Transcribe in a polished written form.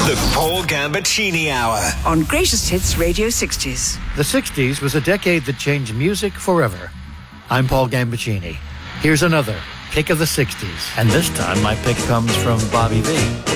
The Paul Gambaccini Hour. On Greatest Hits Radio 60s. The 60s was a decade that changed music forever. I'm Paul Gambaccini. Here's another pick of the 60s. And this time my pick comes from Bobby Vee.